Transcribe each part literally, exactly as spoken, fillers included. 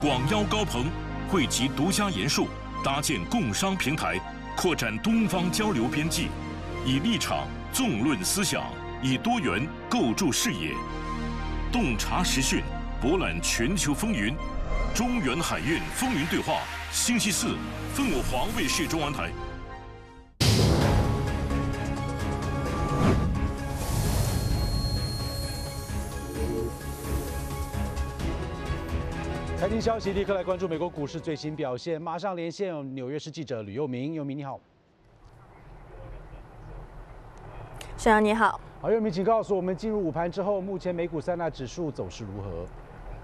广邀高朋，汇集独家研述，搭建共商平台，扩展东方交流边际，以立场纵论思想，以多元构筑视野，洞察时讯，博览全球风云。中原海运风云对话，星期四，凤凰卫视中文台。 财经消息，立刻来关注美国股市最新表现。马上连线纽约市记者吕佑明，佑明你好。 沈阳你好。 好，佑明，请告诉我们，进入午盘之后，目前美股三大指数走势如何？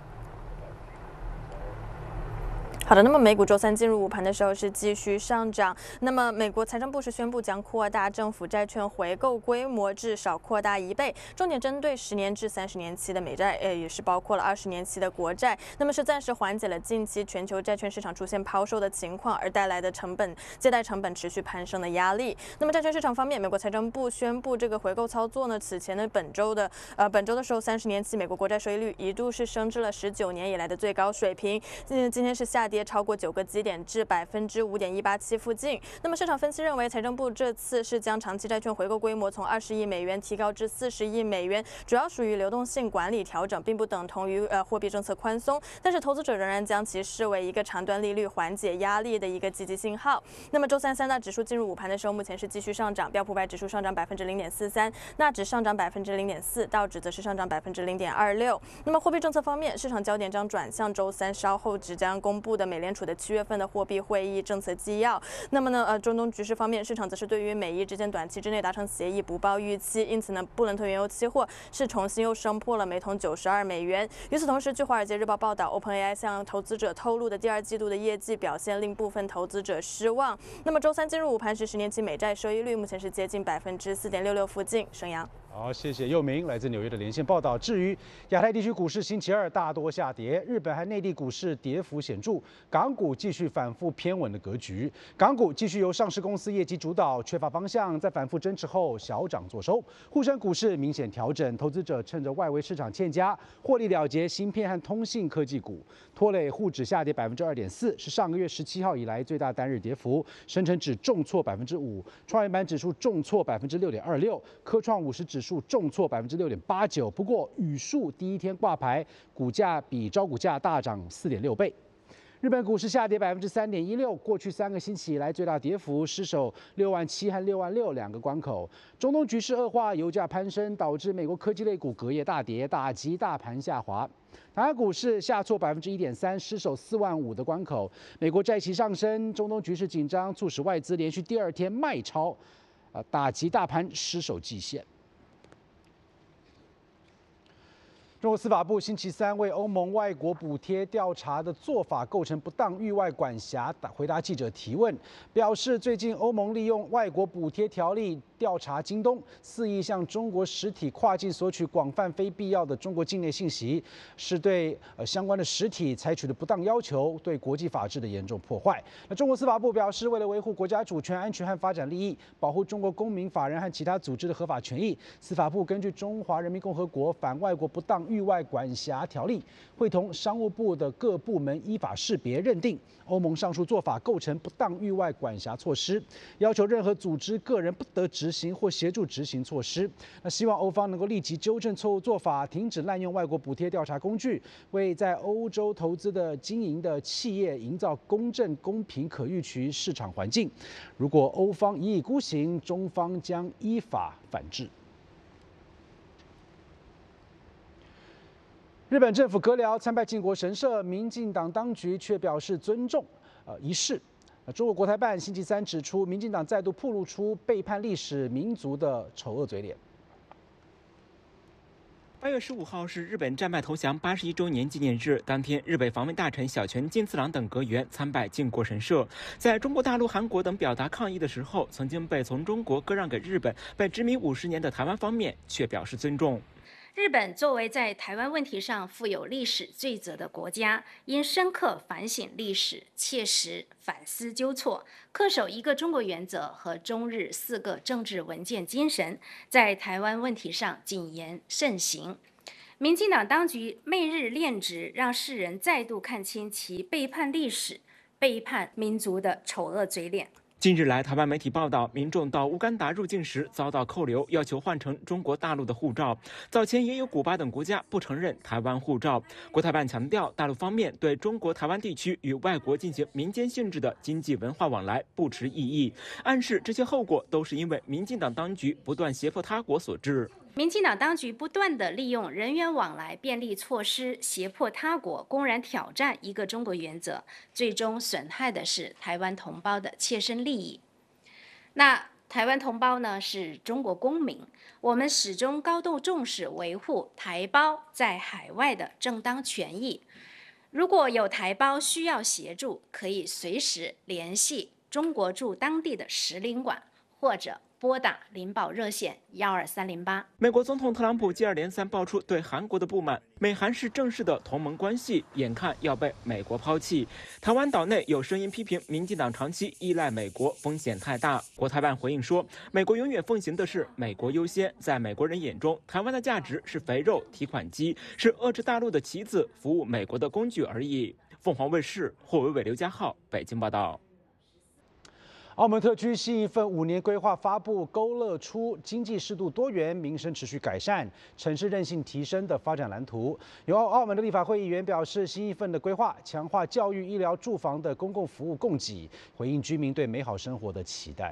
好的，那么美股周三进入午盘的时候是继续上涨。那么美国财政部是宣布将扩大政府债券回购规模至少扩大一倍，重点针对十年至三十年期的美债，呃，也是包括了二十年期的国债。那么是暂时缓解了近期全球债券市场出现抛售的情况而带来的成本借贷成本持续攀升的压力。那么债券市场方面，美国财政部宣布这个回购操作呢，此前的本周的呃本周的时候，三十年期美国国债收益率一度是升至了十九年以来的最高水平，嗯，今天是下跌超过九个基点至百分之五点一八七附近。那么市场分析认为，财政部这次是将长期债券回购规模从二十亿美元提高至四十亿美元，主要属于流动性管理调整，并不等同于呃货币政策宽松。但是投资者仍然将其视为一个长端利率缓解压力的一个积极信号。那么周三三大指数进入午盘的时候，目前是继续上涨，标普百指数上涨百分之零点四三，纳指上涨百分之零点四，道指则是上涨百分之零点二六。那么货币政策方面，市场焦点将转向周三稍后即将公布的美联储的七月份的货币会议政策纪要。那么呢，呃，中东局势方面，市场则是对于美伊之间短期之内达成协议不抱预期，因此呢，布伦特原油期货是重新又升破了每桶九十二美元。与此同时，据《华尔街日报》报道 ，OpenAI 向投资者透露的第二季度的业绩表现令部分投资者失望。那么周三进入午盘时，十年期美债收益率目前是接近百分之四点六六附近。沈阳。 好，谢谢佑明来自纽约的连线报道。至于亚太地区股市，星期二大多下跌，日本和内地股市跌幅显著，港股继续反复偏稳的格局。港股继续由上市公司业绩主导，缺乏方向，在反复争持后小涨作收。沪深股市明显调整，投资者趁着外围市场欠佳，获利了结芯片和通信科技股，拖累沪指下跌百分之二点四，是上个月十七号以来最大单日跌幅。深成指重挫百分之五，创业板指数重挫百分之六点二六，科创五十指数重挫百分之六点八九，不过宇树第一天挂牌，股价比招股价大涨四点六倍。日本股市下跌百分之三点一六，过去三个星期以来最大跌幅，失守六万七和六万六两个关口。中东局势恶化，油价攀升，导致美国科技类股隔夜大跌，打击大盘下滑。台湾股市下挫百分之一点三，失守四万五的关口。美国债息上升，中东局势紧张，促使外资连续第二天卖超，呃，打击大盘失守季线。中国司法部星期三为欧盟外国补贴调查的做法构成不当域外管辖，回答记者提问，表示最近欧盟利用外国补贴条例调查京东，肆意向中国实体跨境索取广泛非必要的中国境内信息，是对呃相关的实体采取的不当要求，对国际法治的严重破坏。那中国司法部表示，为了维护国家主权、安全和发展利益，保护中国公民、法人和其他组织的合法权益，司法部根据《中华人民共和国反外国不当域外管辖条例》，会同商务部的各部门依法识别认定欧盟上述做法构成不当域外管辖措施，要求任何组织、个人不得执行或协助执行措施。那希望欧方能够立即纠正错误做法，停止滥用外国补贴调查工具，为在欧洲投资的经营的企业营造公正、公平、可预期市场环境。如果欧方一意孤行，中方将依法反制。日本政府阁僚参拜靖国神社，民进党当局却表示尊重呃仪式。中国国台办星期三指出，民进党再度暴露出背叛历史民族的丑恶嘴脸。 八月十五号是日本战败投降八十一周年纪念日，当天，日本防卫大臣小泉进次郎等阁员参拜靖国神社，在中国大陆、韩国等表达抗议的时候，曾经被从中国割让给日本、被殖民五十年的台湾方面却表示尊重。 日本作为在台湾问题上负有历史罪责的国家，应深刻反省历史，切实反思纠错，恪守一个中国原则和中日四个政治文件精神，在台湾问题上谨言慎行。 民进党当局媚日恋殖，让世人再度看清其背叛历史、背叛民族的丑恶嘴脸。 近日来，台湾媒体报道，民众到乌干达入境时遭到扣留，要求换成中国大陆的护照。早前也有古巴等国家不承认台湾护照。国台办强调，大陆方面对中国台湾地区与外国进行民间性质的经济文化往来不持异议，暗示这些后果都是因为民进党当局不断胁迫他国所致。 民进党当局不断地利用人员往来便利措施，胁迫他国，公然挑战一个中国原则，最终损害的是台湾同胞的切身利益。那台湾同胞呢是中国公民，我们始终高度重视维护台胞在海外的正当权益。如果有台胞需要协助，可以随时联系中国驻当地的使领馆，或者拨打领保热线幺二三零八。 美国总统特朗普接二连三爆出对韩国的不满，美韩是正式的同盟关系，眼看要被美国抛弃。台湾岛内有声音批评民进党长期依赖美国，风险太大。国台办回应说，美国永远奉行的是美国优先，在美国人眼中，台湾的价值是肥肉提款机，是遏制大陆的棋子，服务美国的工具而已。凤凰卫视霍伟伟、刘家浩北京报道。 澳门特区新一份五年规划发布，勾勒出经济适度多元、民生持续改善、城市韧性提升的发展蓝图。有澳门的立法会议员表示，新一份的规划强化教育、医疗、住房的公共服务供给，回应居民对美好生活的期待。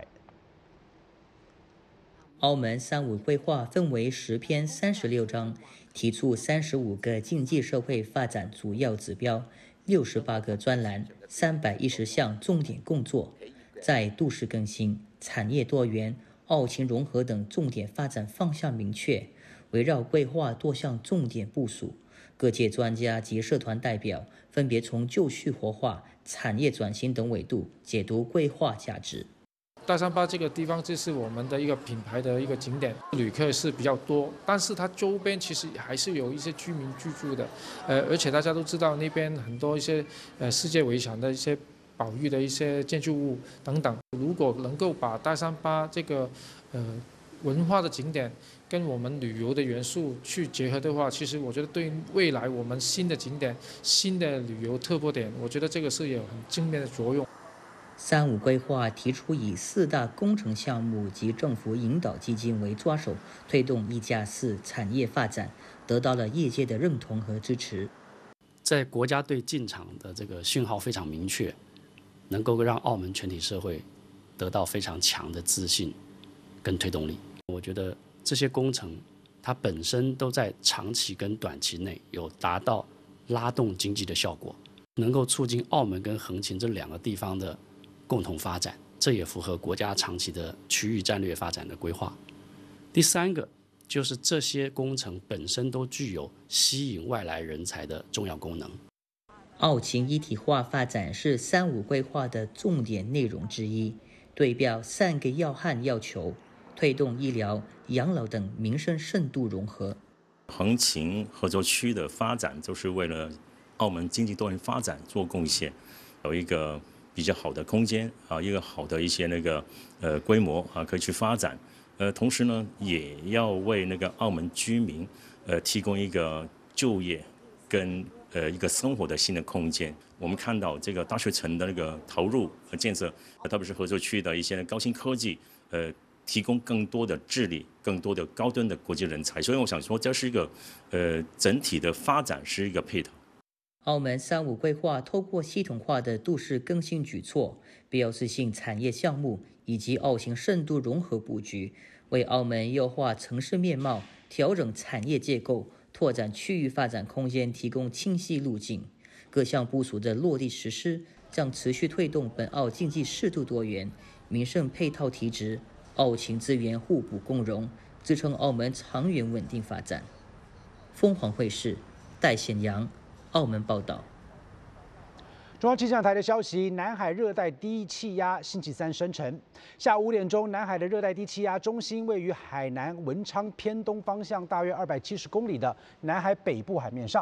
澳门三五规划分为十篇三十六章，提出三十五个经济社会发展主要指标，六十八个专栏，三百一十项重点工作。在都市更新、产业多元、澳青融合等重点发展方向明确，围绕规划多项重点部署，各界专家及社团代表分别从就绪活化、产业转型等维度解读规划价值。 大三巴这个地方，这是我们的一个品牌的一个景点，旅客是比较多，但是它周边其实还是有一些居民居住的，呃，而且大家都知道那边很多一些呃世界遗产的一些保育的一些建筑物等等。如果能够把大三巴这个呃文化的景点跟我们旅游的元素去结合的话，其实我觉得对未来我们新的景点、新的旅游特播点，我觉得这个是有很正面的作用。 三五规划提出以四大工程项目及政府引导基金为抓手，推动一加四产业发展，得到了业界的认同和支持。 在国家队进场的这个讯号非常明确，能够让澳门全体社会得到非常强的自信跟推动力。我觉得这些工程它本身都在长期跟短期内有达到拉动经济的效果，能够促进澳门跟横琴这两个地方的共同发展，这也符合国家长期的区域战略发展的规划。第三个就是这些工程本身都具有吸引外来人才的重要功能。 澳青一体化发展是三五规划的重点内容之一，对标三个要汉要求，推动医疗、养老等民生深度融合。 横琴合作区的发展就是为了澳门经济多元发展做贡献，有一个比较好的空间啊，一个好的一些那个呃规模啊，可以去发展。呃，同时呢，也要为那个澳门居民呃提供一个就业跟呃一个生活的新的空间。我们看到这个大学城的那个投入和建设，特别是合作区的一些高新科技，呃，提供更多的智力、更多的高端的国际人才。所以我想说，这是一个呃整体的发展是一个配套。 澳门三五规划透过系统化的都市更新举措、标志性产业项目以及澳青深度融合布局，为澳门优化城市面貌、调整产业结构、拓展区域发展空间提供清晰路径。各项部署的落地实施，将持续推动本澳经济适度多元、民生配套提质、澳青资源互补共荣，支撑澳门长远稳定发展。凤凰卫视戴显阳澳门报道。 中央气象台的消息，南海热带低气压星期三生成。下午五点钟，南海的热带低气压中心位于海南文昌偏东方向大约二百七十公里的南海北部海面上。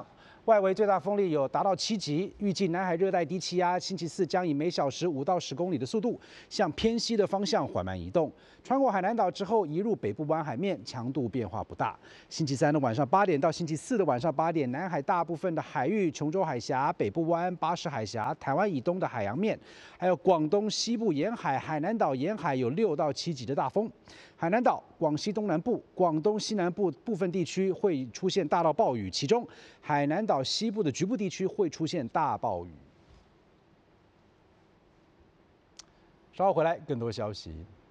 外围最大风力有达到七级，预计南海热带低气压星期四将以每小时五到十公里的速度向偏西的方向缓慢移动，穿过海南岛之后移入北部湾海面，强度变化不大。星期三的晚上八点到星期四的晚上八点，南海大部分的海域、琼州海峡、北部湾、巴士海峡、台湾以东的海洋面，还有广东西部沿海、海南岛沿海有六到七级的大风。海南岛、广西东南部、广东西南部部分地区会出现大到暴雨，其中海南岛西部的局部地区会出现大暴雨。稍后回来，更多消息。